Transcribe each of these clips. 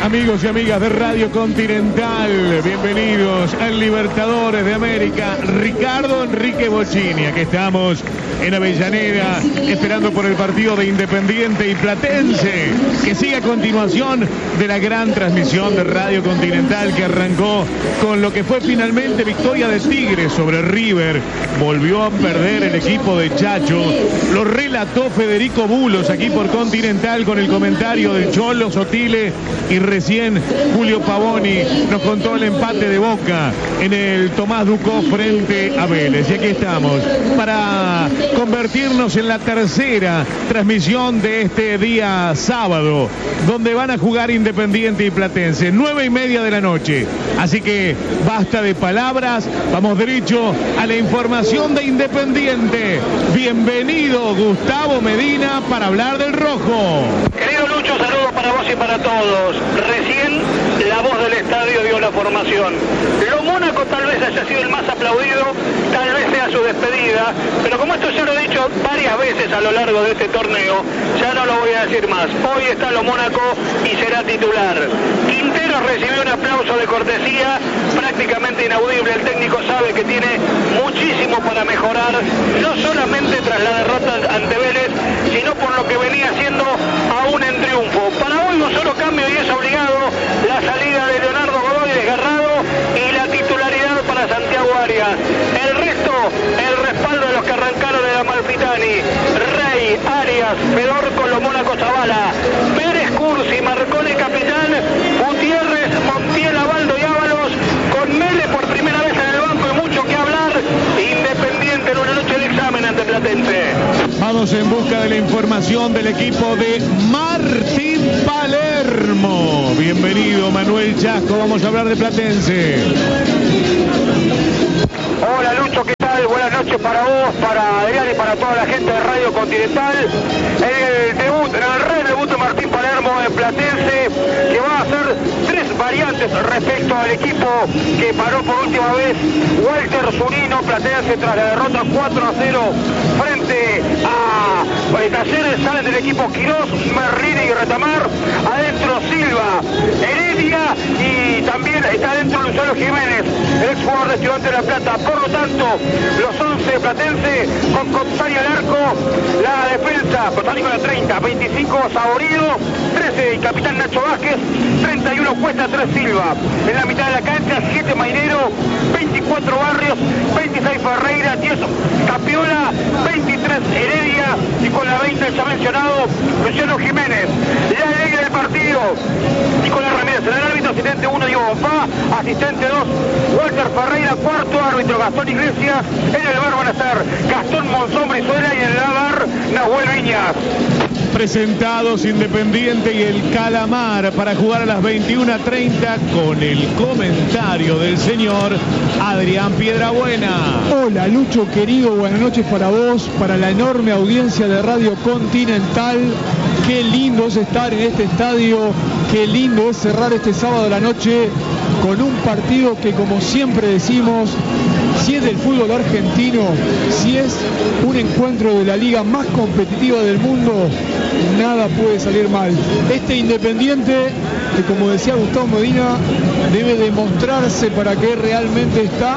amigos y amigas de Radio Continental? Bienvenidos al Libertadores de América. Ricardo Enrique Bocini, aquí estamos en Avellaneda, esperando por el partido de Independiente y Platense, que sigue a continuación de la gran transmisión de Radio Continental, que arrancó con lo que fue finalmente victoria de Tigres sobre River. Volvió a perder el equipo de Chacho. Lo relató Federico Bulos aquí por Continental con el comentario del Cholo Sotile, y recién Julio Pavoni nos contó el empate de Boca en el Tomás Ducó frente a Vélez. Y aquí estamos para convertirnos en la tercera transmisión de este día sábado, donde van a jugar Independiente y Platense, 9:30 de la noche. Así que basta de palabras, vamos derecho a la información de Independiente. Bienvenido Gustavo Medina para hablar del rojo. Querido Lucho, saludos para vos y para todos. Recién la voz del estadio dio la formación. Lo Mónaco tal vez haya sido el más aplaudido, tal vez sea su despedida, pero como esto ya lo he dicho varias veces a lo largo de este torneo, ya no lo voy a decir más. Hoy está Lo Mónaco y será titular. Quintero recibió un aplauso de cortesía prácticamente inaudible. El técnico sabe que tiene muchísimo para mejorar, no solamente tras la derrota ante Vélez, sino por lo que venía haciendo aún en triunfo. Para hoy un solo cambio y es obligado: la salida de Leonardo Godoy desgarrado y la titularidad para Santiago Arias. El resto, el respaldo de los que arrancaron de la Amalfitani: Rey, Arias, Fedorco, Lo Mónaco, Zavala, Pérez, Cursi, Marcone, capitán, Gutiérrez, Montiel, Abaldo y Ábalos, con Mele por primera vez en el banco y mucho que hablar. Independiente en una noche de examen ante Platense. Vamos en busca de la información del equipo de Martín Palermo. Bienvenido Manuel Chasco, vamos a hablar de Platense. Hola Lucho, ¿qué tal? Buenas noches para vos, para Adrián y para toda la gente de Radio Continental. En el debut de Martín Palermo en Platense, que va a hacer tres variantes respecto al equipo que paró por última vez Walter Zunino. Platense tras la derrota 4-0 frente a Talleres. Salen del equipo Quirós, Merlini y Retamar. Adentro Silva, Heredia, y también está adentro Luciano Jiménez, el ex jugador de Estudiantes de La Plata. Por lo tanto, los 11 Platense con Contani al arco, la defensa, Contani con la 30, 25 Saborido, 13 el capitán Nacho Vázquez, 31 Cuesta, 3 Silva. En la mitad de la cancha, 7 Mainero, 24 Barrios, 26 Ferreira, 10 Capiola, 23 Heredia, y con la 20 el ya mencionado Luciano Jiménez. La alegre del partido, Nicolás Ramírez en el árbitro, asistente 1 Diego Bonfá, asistente 2 Walter Ferreira, cuarto árbitro Gastón Iglesias. En el bar van a estar Gastón Monzón Brizuela y en el bar Nahuel Viñas. Presentados Independiente y el Calamar para jugar a las 21:30 con el comentario del señor Adrián Piedrabuena. Hola Lucho querido, buenas noches para vos, para la enorme audiencia de Radio Continental. Qué lindo es estar en este estadio, qué lindo es cerrar este sábado de la noche con un partido que, como siempre decimos, si es del fútbol argentino, si es un encuentro de la liga más competitiva del mundo, nada puede salir mal. Este Independiente, que como decía Gustavo Medina, debe demostrarse para que realmente está,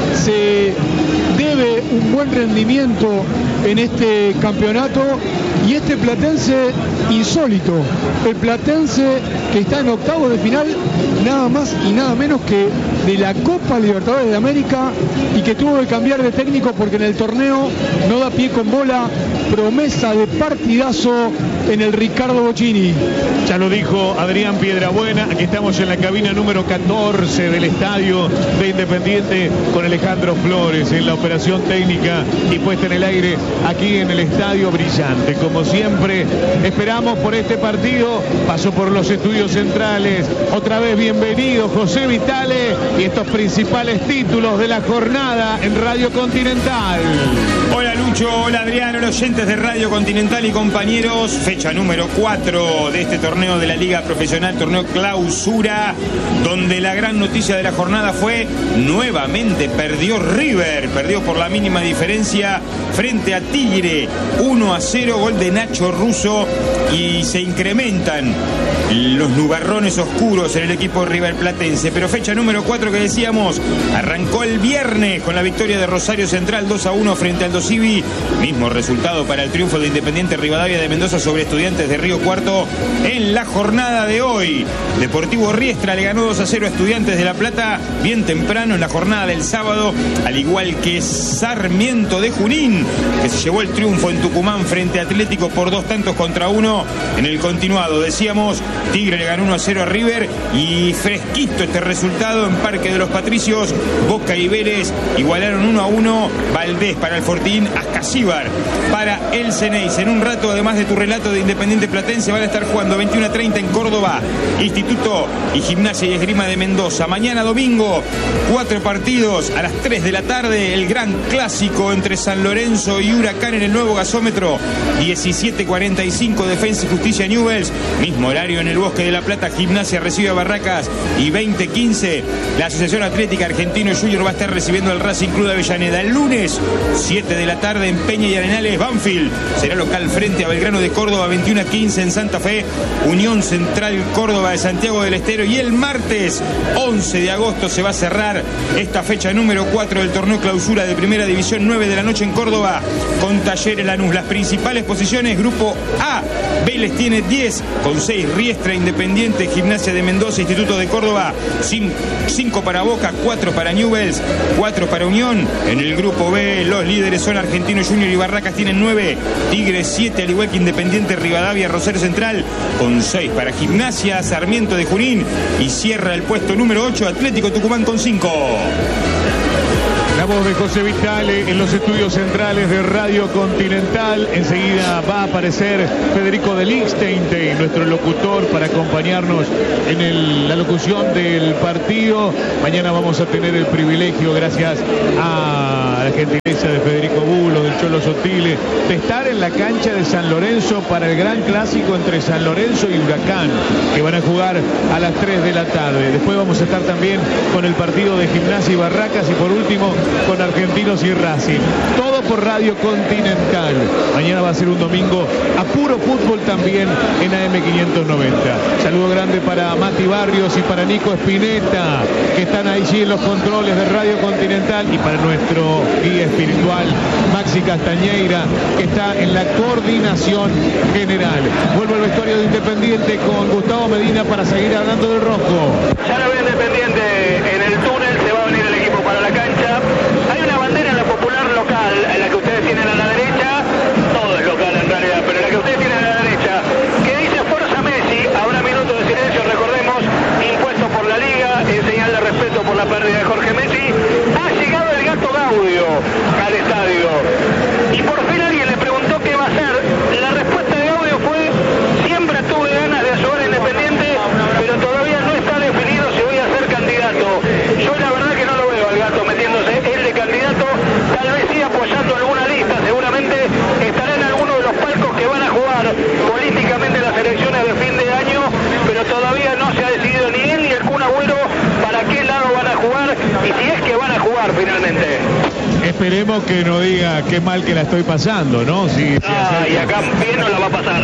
se debe un buen rendimiento en este campeonato, y este Platense insólito, el Platense que está en octavos de final, nada más y nada menos que de la Copa Libertadores de América, y que tuvo que cambiar de técnico porque en el torneo no da pie con bola. Promesa de partidazo en el Ricardo Bocini. Ya lo dijo Adrián Piedrabuena, aquí estamos en la cabina número 14 del estadio de Independiente con Alejandro Flores en la operación técnica y puesta en el aire aquí en el estadio brillante. Como siempre, esperamos por este partido. Pasó por los estudios centrales. Otra vez bienvenido José Vitale y estos principales títulos de la jornada en Radio Continental. Hola Lucho, hola Adrián, hola oyentes de Radio Continental y compañeros. Fecha número 4 de este torneo de la Liga Profesional, torneo clausura, donde la gran noticia de la jornada fue nuevamente perdió River, perdió por la mínima diferencia frente a Tigre, 1-0, gol de Nacho Russo, y se incrementan los nubarrones oscuros en el equipo riverplatense. Pero fecha número 4 que decíamos, arrancó el viernes con la victoria de Rosario Central 2-1 frente al Dosivi. Mismo resultado para el triunfo de Independiente Rivadavia de Mendoza sobre Estudiantes de Río Cuarto en la jornada de hoy. Deportivo Riestra le ganó 2-0 a Estudiantes de La Plata bien temprano en la jornada del sábado, al igual que Sarmiento de Junín, que se llevó el triunfo en Tucumán frente a Atlético por 2-1 en el continuado. Decíamos, Tigre le ganó 1-0 a River y fresquito este resultado en Parque de los Patricios. Boca y Vélez igualaron 1-1. Valdés para el Fortín, Ascasíbar para el Ceneice. En un rato, además de tu relato de Independiente Platense, van a estar jugando 21:30 en Córdoba, Instituto y Gimnasia y Esgrima de Mendoza. Mañana domingo, 4 partidos a las 3 de la tarde, el gran clásico entre San Lorenzo y Huracán en el nuevo gasómetro. 17:45 Defensa y Justicia Newell's. Mismo horario en el Bosque de la Plata, Gimnasia recibe a Barracas. Y 20:15 la Asociación Atlética Argentino Junior va a estar recibiendo al Racing Club de Avellaneda. El lunes, 7 de la tarde en Peña y Arenales, Banfield será local frente a Belgrano de Córdoba. 21:15 en Santa Fe, Unión Central Córdoba de Santiago del Estero. Y el martes 11 de agosto se va a cerrar esta fecha número 4 del torneo clausura de Primera División, 9 de la noche en Córdoba, con Talleres Lanús. Las principales posiciones: Grupo A, Vélez tiene 10 con 6, Riestra, Independiente, Gimnasia de Mendoza, Instituto de Córdoba, 5 para Boca, 4 para Newell's, 4 para Unión. En el Grupo B, los líderes son Argentino Junior y Barracas, tienen 9, Tigres 7, al igual que Independiente Rivadavia, Rosario Central con 6 para Gimnasia, Sarmiento de Junín, y cierra el puesto número 8 Atlético Tucumán con 5. La voz de José Vitale en los estudios centrales de Radio Continental. Enseguida va a aparecer Federico de Lichtenstein, nuestro locutor, para acompañarnos en la locución del partido. Mañana vamos a tener el privilegio, gracias a la gentileza de Federico Bulo, del Cholo Sotile, de estar en la cancha de San Lorenzo para el gran clásico entre San Lorenzo y Huracán, que van a jugar a las 3 de la tarde. Después vamos a estar también con el partido de Gimnasia y Barracas, y por último con Argentinos y Racing. Todo por Radio Continental. Mañana va a ser un domingo a puro fútbol también en AM590. Saludo grande para Mati Barrios y para Nico Espineta, que están allí en los controles de Radio Continental, y para nuestro guía espiritual Maxi Castañeira, que está en la coordinación general. Vuelvo al vestuario de Independiente con Gustavo Medina para seguir hablando del rojo. Ya lo ve Independiente en el túnel, se va a venir el equipo para la cancha. Hay una bandera en la popular local, en la que ustedes tienen a la derecha, todo es local en realidad, pero en la que ustedes tienen a la derecha, que dice Forza Messi. Habrá minutos de silencio, recordemos, impuesto por la Liga, en señal de respeto por la pérdida de Jorge Messi. Ha llegado el Gato Gaudio al estadio, y por fin alguien le preguntó qué va a hacer. La respuesta de Gaudio fue: siempre tuve ganas de ayudar a Independiente, pero todavía no está definido si voy a ser candidato. Yo la verdad que no lo veo al Gato metiéndose él de candidato, tal vez sí apoyando alguna lista, seguramente estará en alguno de los palcos que van a jugar políticamente las elecciones de fin de año, pero todavía no se ha decidido ni él ni el Kun Agüero para qué lado van a jugar, y si es que van a jugar finalmente. Esperemos que no diga qué mal que la estoy pasando, ¿no? Si y acá bien no la va a pasar.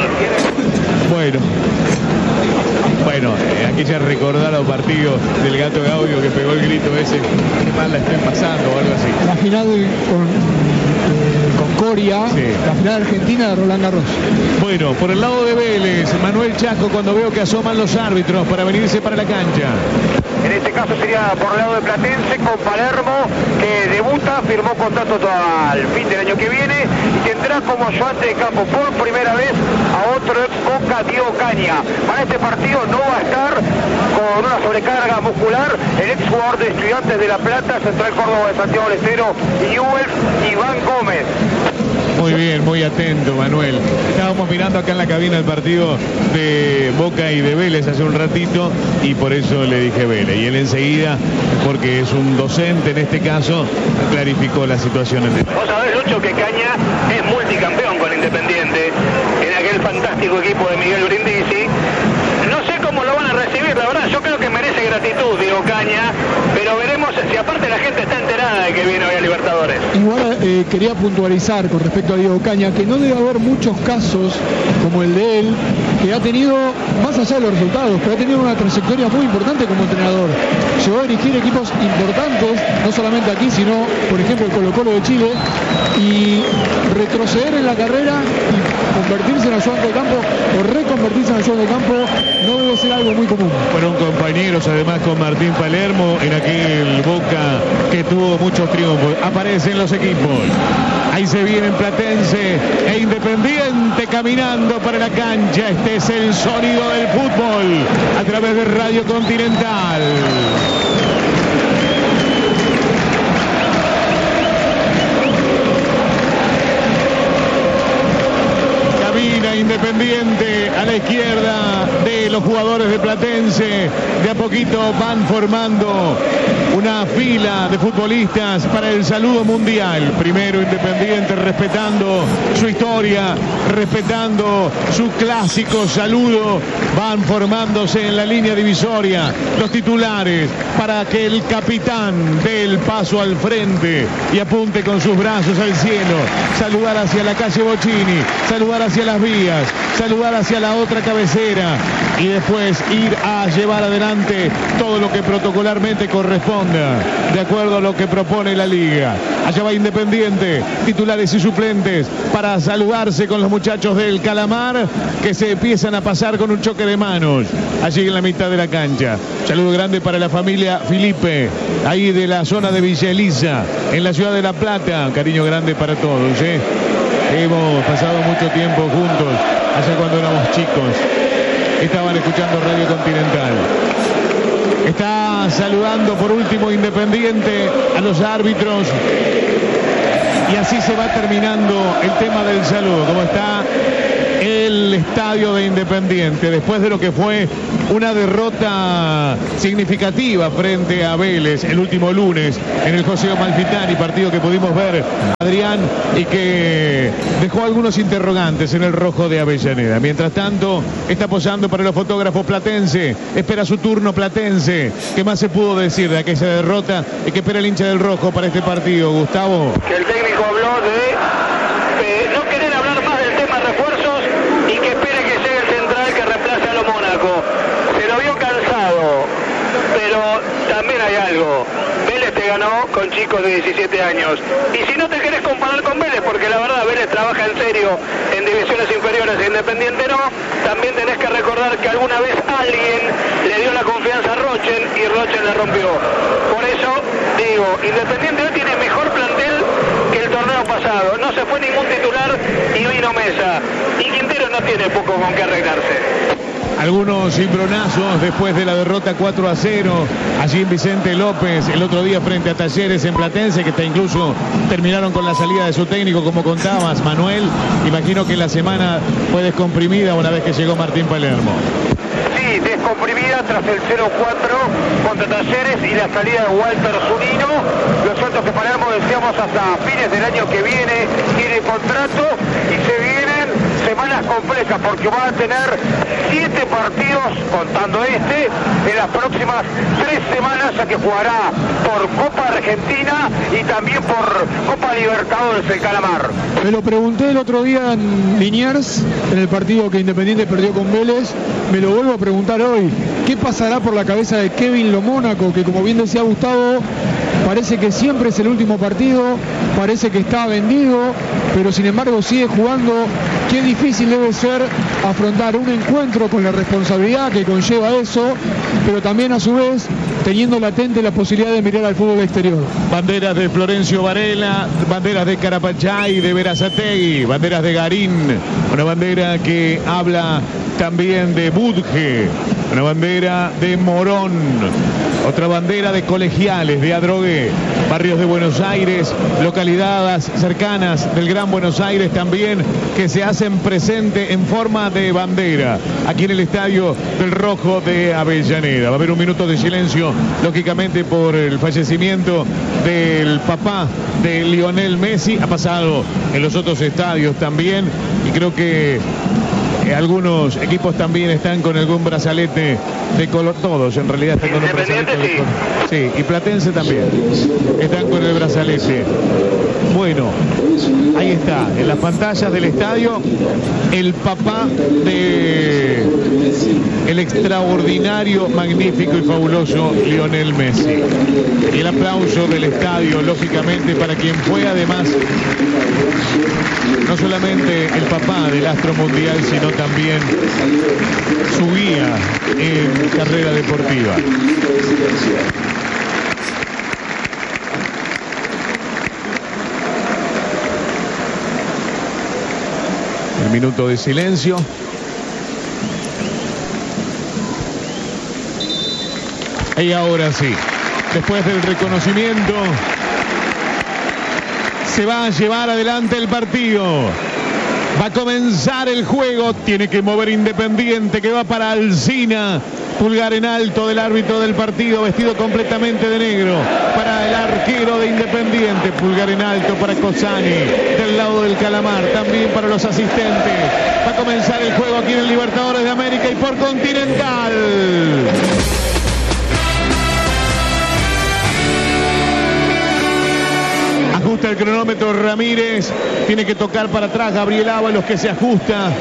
Bueno, aquí ya recordar los partidos del Gato Gaudio, que pegó el grito ese: qué mal la estoy pasando, o algo así. La final con Coria, sí. La final argentina de Roland Garros. Bueno, por el lado de Vélez, Manuel Chasco, cuando veo que asoman los árbitros para venirse para la cancha. En este caso sería por el lado de Platense, con Palermo, que debuta, firmó contrato al fin del año que viene, y tendrá como ayudante de campo por primera vez a otro ex Boca, Diego Caña. Para este partido no va a estar, con una sobrecarga muscular, el ex jugador de Estudiantes de La Plata, Central Córdoba de Santiago del Estero y Newell's, Iván Gómez. Muy bien, muy atento, Manuel. Estábamos mirando acá en la cabina el partido de Boca y de Vélez hace un ratito, y por eso le dije Vélez. Y él enseguida, porque es un docente en este caso, clarificó la situación. Vos sabés, Lucho, que Caña es multicampeón con Independiente, en aquel fantástico equipo de Miguel Brindisi. No sé cómo lo van a recibir, la verdad. Yo creo que merece gratitud, Diego Caña, pero veremos si aparte la gente está enterada de que viene hoy a Libertadores. igual quería puntualizar con respecto a Diego Caña que no debe haber muchos casos como el de él, que ha tenido, más allá de los resultados, pero ha tenido una trayectoria muy importante como entrenador. Llegó a dirigir equipos importantes, no solamente aquí, sino, por ejemplo, el Colo-Colo de Chile, y retroceder en la carrera y convertirse en ayudante de campo o reconvertirse en ayudante de campo no debe ser algo muy común. Fueron compañeros además con Martín Palermo en aquel Boca que tuvo muchos triunfos. Aparecen los equipos. Ahí se vienen Platense e Independiente caminando para la cancha. Este es el sonido del fútbol a través de Radio Continental. Independiente a la izquierda de los jugadores de Platense. De a poquito van formando una fila de futbolistas para el saludo mundial. Primero Independiente respetando su historia, respetando su clásico saludo. Van formándose en la línea divisoria los titulares para que el capitán dé el paso al frente y apunte con sus brazos al cielo. Saludar hacia la calle Bocini, saludar hacia las vías, saludar hacia la otra cabecera y después ir a llevar adelante todo lo que protocolarmente corresponda, de acuerdo a lo que propone la liga. Allá va Independiente, titulares y suplentes, para saludarse con los muchachos del Calamar, que se empiezan a pasar con un choque de manos, allí en la mitad de la cancha. Saludo grande para la familia Felipe, ahí de la zona de Villa Elisa, en la ciudad de La Plata. Un cariño grande para todos, Hemos pasado mucho tiempo juntos, allá cuando éramos chicos. Estaban escuchando Radio Continental. Está saludando por último Independiente a los árbitros. Y así se va terminando el tema del saludo. Como está el estadio de Independiente, después de lo que fue una derrota significativa frente a Vélez el último lunes en el José Amalfitani, partido que pudimos ver, Adrián, y que dejó algunos interrogantes en el rojo de Avellaneda. Mientras tanto, está posando para los fotógrafos Platense, espera su turno Platense. ¿Qué más se pudo decir de aquella derrota y qué espera el hincha del rojo para este partido, Gustavo? Que el técnico habló de no querer hablar más del tema refuerzos y que espere que llegue el central que reemplace a lo Mónaco. Se lo vio cansado, pero también hay algo. Vélez te ganó con chicos de 17 años. Y si no te querés comparar con Vélez, porque la verdad Vélez trabaja en serio en divisiones inferiores e Independiente no, también tenés que recordar que alguna vez alguien le dio la confianza a Rochen y Rochen la rompió. Por eso digo, Independiente hoy tiene mejor plantel que el torneo pasado. No se fue ningún titular y vino Mesa. Y Quintero no tiene poco con qué arreglarse. Algunos cimbronazos después de la derrota 4-0 allí en Vicente López el otro día frente a Talleres en Platense, que hasta incluso terminaron con la salida de su técnico, como contabas, Manuel. Imagino que la semana fue descomprimida una vez que llegó Martín Palermo. Sí, descomprimida tras el 0-4 contra Talleres y la salida de Walter Zunino. Lo cierto es que Palermo, decíamos, hasta fines del año que viene tiene contrato y se vienen semanas complejas porque va a tener 7 partidos, contando en las próximas 3 semanas, a que jugará por Copa Argentina y también por Copa Libertadores el Calamar. Me lo pregunté el otro día en Liniers, en el partido que Independiente perdió con Vélez. Me lo vuelvo a preguntar hoy. ¿Qué pasará por la cabeza de Kevin Lo Mónaco, que, como bien decía Gustavo, parece que siempre es el último partido, parece que está vendido, pero sin embargo sigue jugando? Qué difícil debe ser afrontar un encuentro con la responsabilidad que conlleva eso, pero también a su vez teniendo latente la posibilidad de mirar al fútbol exterior. Banderas de Florencio Varela, banderas de Carapachay, de Berazategui, banderas de Garín, una bandera que habla también de Budge, una bandera de Morón, otra bandera de Colegiales, de Adrogué, barrios de Buenos Aires, localidades cercanas del Gran Buenos Aires también, que se hacen presente en forma de bandera aquí en el estadio del Rojo de Avellaneda. Va a haber un minuto de silencio, lógicamente, por el fallecimiento del papá de Lionel Messi. Ha pasado en los otros estadios también, y creo que Algunos equipos también están con algún brazalete de color, todos en realidad están con un brazalete de color. Sí, y Platense también están con el brazalete. Bueno, ahí está, en las pantallas del estadio, el papá de el extraordinario, magnífico y fabuloso Lionel Messi. Y el aplauso del estadio, lógicamente, para quien fue además no solamente el papá del astro mundial, sino también su guía en carrera deportiva. El minuto de silencio. Y ahora sí, después del reconocimiento, se va a llevar adelante el partido. Va a comenzar el juego. Tiene que mover Independiente, que va para Alsina. Pulgar en alto del árbitro del partido, vestido completamente de negro. Para el arquero de Independiente, pulgar en alto para Cosani, del lado del Calamar, también para los asistentes. Va a comenzar el juego aquí en el Libertadores de América y por Continental. Ajusta el cronómetro Ramírez, tiene que tocar para atrás Gabriel Ábalos, que se ajusta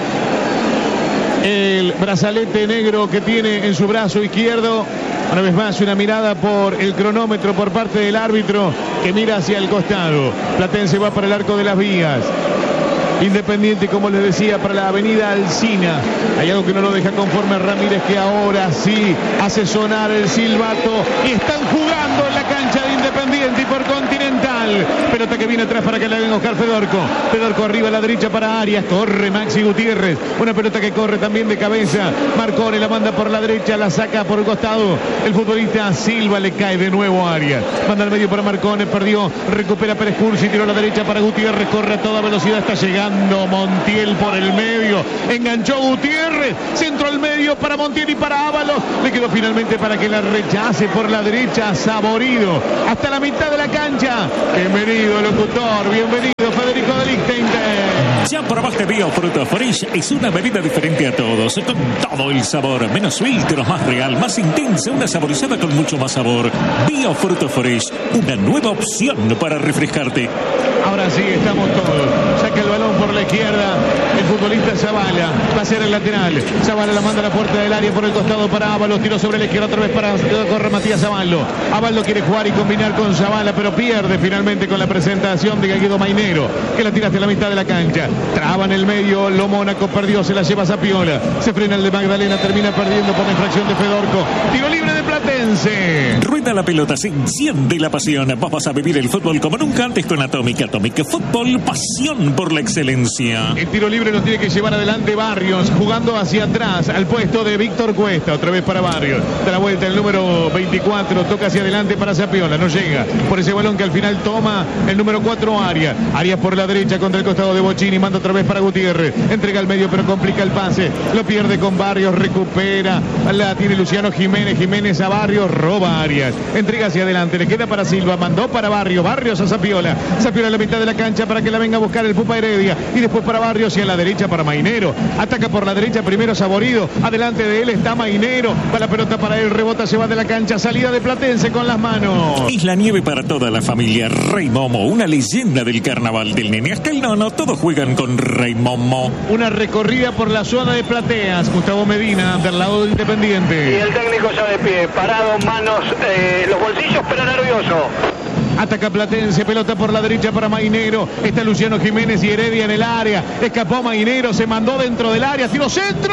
el brazalete negro que tiene en su brazo izquierdo. Una vez más una mirada por el cronómetro por parte del árbitro, que mira hacia el costado. Platense va para el Arco de las Vías. Independiente, como les decía, para la avenida Alsina. Hay algo que no lo deja conforme a Ramírez, que ahora sí hace sonar el silbato y están jugando en la cancha de Independiente y por Continental. Pelota que viene atrás para que la venga a buscar Fedorco. Fedorco arriba a la derecha para Arias. Corre Maxi Gutiérrez. Una pelota que corre también de cabeza. Marcone la manda por la derecha, la saca por el costado. El futbolista Silva, le cae de nuevo a Arias. Manda al medio para Marcone, perdió. Recupera Pérez Cursi, tiró a la derecha para Gutiérrez. Corre a toda velocidad, está llegando Montiel por el medio. Enganchó Gutiérrez. Centro al medio para Montiel y para Ábalos. Le quedó finalmente para que la rechace por la derecha. Saborido hasta la mitad de la cancha. Bienvenido, locutor. Bienvenido, Federico de Lichtenstein. Ya probaste Biofruto Fresh. Es una bebida diferente a todos, con todo el sabor, menos filtros, más real, más intensa, una saborizada con mucho más sabor. Biofruto Fresh, una nueva opción para refrescarte. Ahora sí, estamos todos. Saca el balón por la izquierda el futbolista Zavala. Va a ser el lateral. Zavala la manda a la puerta del área por el costado para Ábalos. Tiro sobre la izquierda otra vez para corre Matías Zaballo. Ábalos quiere jugar y combinar con Zavala, pero pierde finalmente con la presentación de Guido Mainero, que la tira hacia la mitad de la cancha. Traba en el medio, lo Mónaco perdió, se la lleva Zapiola. Se frena el de Magdalena, termina perdiendo por la infracción de Fedorco. Tiro libre de Platense. Rueda la pelota, se enciende la pasión. Vos vas a vivir el fútbol como nunca antes con Atómica. Atómica Fútbol, pasión por la excelencia. El tiro libre lo tiene que llevar adelante Barrios, jugando hacia atrás al puesto de Víctor Cuesta. Otra vez para Barrios. Da la vuelta el número 24, toca hacia adelante para Zapiola. No llega por ese balón que al final toma el número 4 Arias. Arias por la derecha contra el costado de Bocini. Manda otra vez para Gutiérrez. Entrega al medio pero complica el pase. Lo pierde con Barrios. Recupera. La tiene Luciano Jiménez. Jiménez a Barrios. Roba Arias. Entrega hacia adelante. Le queda para Silva. Mandó para Barrios. Barrios a Zapiola. Zapiola a la mitad de la cancha para que la venga a buscar el Pupa Heredia. Y después para Barrios y a la derecha para Mainero. Ataca por la derecha primero Saborido. Adelante de él está Mainero. Va la pelota para él. Rebota, se va de la cancha. Salida de Platense con las manos. Es la nieve para toda la familia. Rey Momo, una leyenda del carnaval. Del nene hasta el nono, todos juegan con Rey Momo. Una recorrida por la zona de plateas. Gustavo Medina, del lado de Independiente. Y el técnico ya de pie, parado, manos, los bolsillos, pero nervioso. Ataca Platense, pelota por la derecha para Mainero. Está Luciano Jiménez y Heredia en el área. Escapó Mainero, se mandó dentro del área. Tiro centro.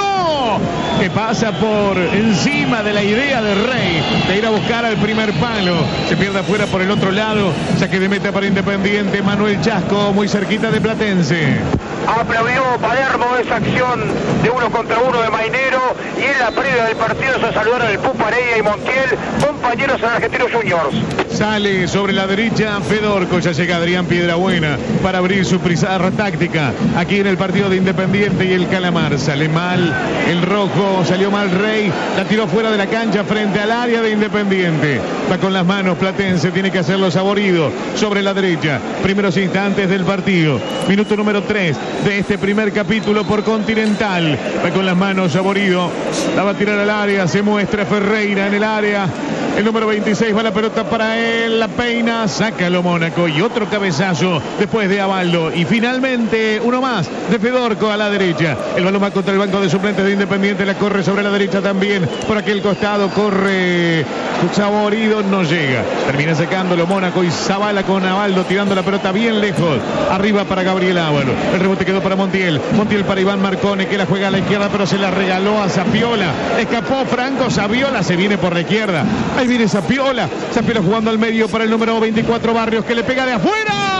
Que pasa por encima de la idea de Rey de ir a buscar al primer palo. Se pierde afuera por el otro lado. Saque de meta para Independiente. Manuel Chasco, muy cerquita de Platense. Aplaudió Palermo esa acción de 1 contra 1 de Mainero. Y en la previa del partido se saludaron el Pupa Heredia y Montiel, compañeros en Argentinos Juniors. Sale sobre la derecha derecha Fedorco. Ya llega Adrián Piedrabuena para abrir su pizarra táctica aquí en el partido de Independiente y el Calamar. Sale mal el rojo, salió mal Rey, la tiró fuera de la cancha frente al área de Independiente. Va con las manos Platense, tiene que hacerlo Saborido sobre la derecha. Primeros instantes del partido. Minuto número 3 de este primer capítulo por Continental. Va con las manos Saborido, la va a tirar al área, se muestra Ferreira en el área. El número 26 va la pelota para él, la peina, sácalo Mónaco y otro cabezazo después de Abaldo. Y finalmente uno más de Fedorco a la derecha. El balón va contra el banco de suplentes de Independiente, la corre sobre la derecha también. Por aquel costado corre Saborido, no llega. Termina sacándolo Mónaco y Zavala con Abaldo tirando la pelota bien lejos. Arriba para Gabriel Ávalo. El rebote quedó para Montiel. Montiel para Iván Marcone, que la juega a la izquierda pero se la regaló a Zapiola. Escapó Franco Saviola, se viene por la izquierda. Ahí viene Zapiola. Zapiola jugando al medio para el número 24 Barrios, que le pega de afuera.